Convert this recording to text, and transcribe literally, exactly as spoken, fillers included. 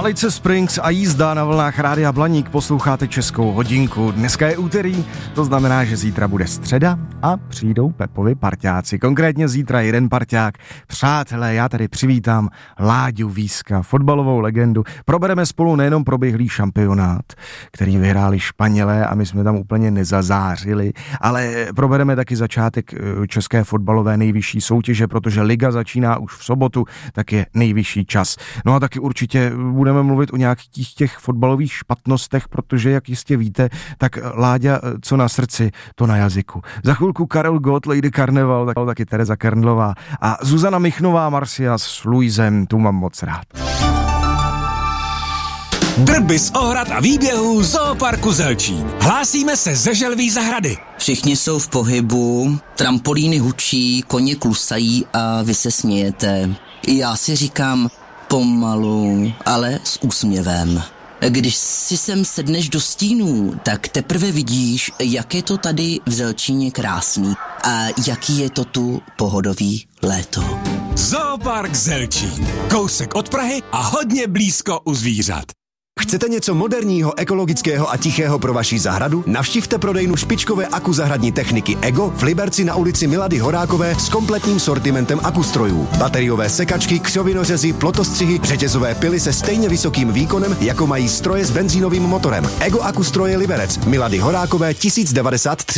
Alice Springs a jízda na vlnách Rádia Blaník, posloucháte Českou hodinku. Dneska je úterý, to znamená, že zítra bude středa a přijdou Pepovi parťáci. Konkrétně zítra jeden parťák. Přátelé, já tady přivítám Láďu Víska, fotbalovou legendu. Probereme spolu nejenom proběhlý šampionát, který vyhráli Španělé a my jsme tam úplně nezazářili, ale probereme taky začátek české fotbalové nejvyšší soutěže, protože liga začíná už v sobotu, tak je nejvyšší čas. No a taky určitě budeme mluvit o nějakých těch fotbalových špatnostech, protože, jak jistě víte, tak Láďa, co na srdci, to na jazyku. Za chvilku Karel Gott, Lady Carnival, tak, taky Tereza Kernlová a Zuzana Michnová Marcia s Luisem, tu mám moc rád. Drby z ohrad a výběhů Zooparku Zelčín. Hlásíme se ze Želví zahrady. Všichni jsou v pohybu, trampolíny hučí, koně klusají a vy se smějete. Já si říkám pomalu, ale s úsměvem. Když si sem sedneš do stínů, tak teprve vidíš, jak je to tady v Zelčíně krásný a jaký je to tu pohodový léto. Zoopark Zelčín. Kousek od Prahy a hodně blízko u zvířat. Chcete něco moderního, ekologického a tichého pro vaši zahradu? Navštivte prodejnu špičkové akuzahradní techniky EGO v Liberci na ulici Milady Horákové s kompletním sortimentem akustrojů. Bateriové sekačky, křovinořezy, plotostřihy, řetězové pily se stejně vysokým výkonem, jako mají stroje s benzínovým motorem. EGO akustroje Liberec, Milady Horákové tisíc devadesát tři.